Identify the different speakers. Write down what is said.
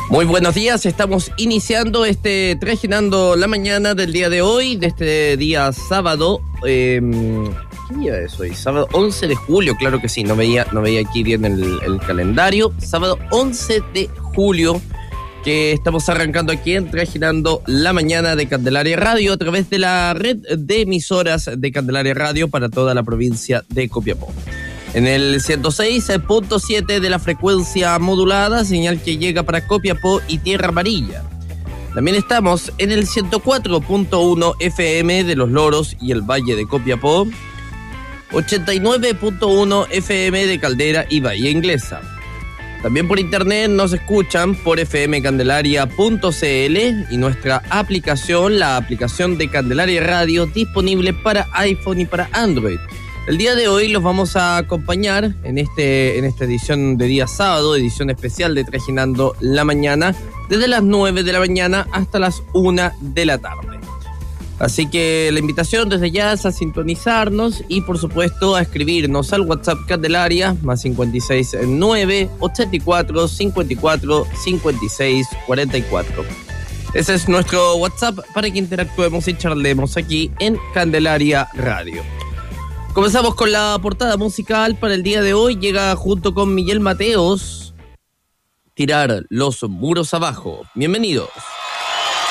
Speaker 1: Muy buenos días, estamos iniciando Trajinando la Mañana del día de hoy, de este día sábado. ¿Qué día es hoy? Sábado 11 de julio, claro que sí, no veía aquí bien el calendario. Sábado 11 de julio, que estamos arrancando aquí en Trajinando la Mañana de Candelaria Radio a través de la red de emisoras de Candelaria Radio para toda la provincia de Copiapó. En el 106.7 de la frecuencia modulada, señal que llega para Copiapó y Tierra Amarilla. También estamos en el 104.1 FM de Los Loros y el Valle de Copiapó, 89.1 FM de Caldera y Bahía Inglesa. También por internet nos escuchan por fmcandelaria.cl y nuestra aplicación, la aplicación de Candelaria Radio, disponible para iPhone y para Android. El día de hoy los vamos a acompañar en esta edición de día sábado, edición especial de Trajinando la Mañana, desde las 9 de la mañana hasta las 1 de la tarde. Así que la invitación desde ya es a sintonizarnos y por supuesto a escribirnos al WhatsApp Candelaria, más 569 84 54 56 44. Ese es nuestro WhatsApp para que interactuemos y charlemos aquí en Candelaria Radio. Comenzamos con la portada musical para el día de hoy. Llega junto con Miguel Mateos, Tirar los muros abajo. Bienvenidos.